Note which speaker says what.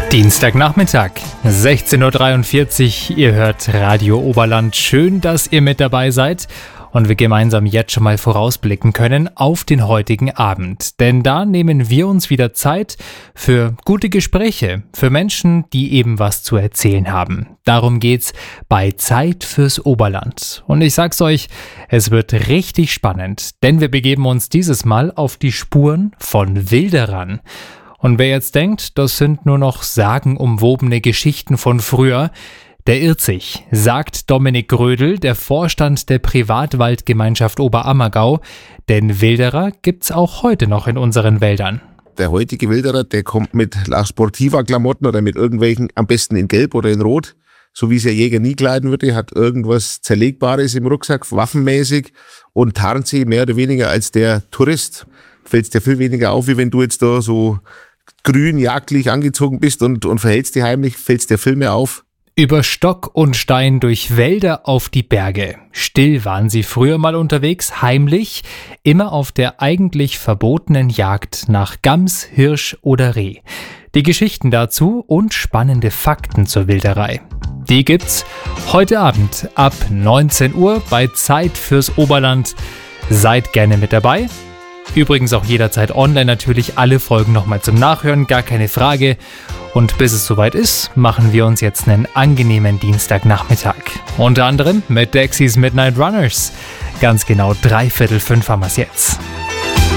Speaker 1: Dienstagnachmittag, 16.43 Uhr, ihr hört Radio Oberland. Schön, dass ihr mit dabei seid und wir gemeinsam jetzt schon mal vorausblicken können auf den heutigen Abend. Denn da nehmen wir uns wieder Zeit für gute Gespräche, für Menschen, die eben was zu erzählen haben. Darum geht's bei Zeit fürs Oberland. Und ich sag's euch, es wird richtig spannend, denn wir begeben uns dieses Mal auf die Spuren von Wilderern. Und wer jetzt denkt, das sind nur noch sagenumwobene Geschichten von früher, der irrt sich, sagt Dominik Grödel, der Vorstand der Privatwaldgemeinschaft Oberammergau, denn Wilderer gibt's auch heute noch in unseren Wäldern.
Speaker 2: Der heutige Wilderer, der kommt mit La Sportiva-Klamotten oder mit irgendwelchen, am besten in Gelb oder in Rot, so wie es der Jäger nie kleiden würde, hat irgendwas Zerlegbares im Rucksack, waffenmäßig, und tarnt sich mehr oder weniger als der Tourist. Fällt's dir viel weniger auf, wie wenn du jetzt da so grün jagdlich angezogen bist und verhältst dich heimlich, fällt's dir viel mehr auf.
Speaker 1: Über Stock und Stein durch Wälder auf die Berge. Still waren sie früher mal unterwegs, heimlich, immer auf der eigentlich verbotenen Jagd nach Gams, Hirsch oder Reh. Die Geschichten dazu und spannende Fakten zur Wilderei. Die gibt's heute Abend ab 19 Uhr bei Zeit fürs Oberland. Seid gerne mit dabei. Übrigens auch jederzeit online natürlich alle Folgen nochmal zum Nachhören, gar keine Frage. Und bis es soweit ist, machen wir uns jetzt einen angenehmen Dienstagnachmittag. Unter anderem mit Dexys Midnight Runners. Ganz genau 4:45 haben wir es jetzt.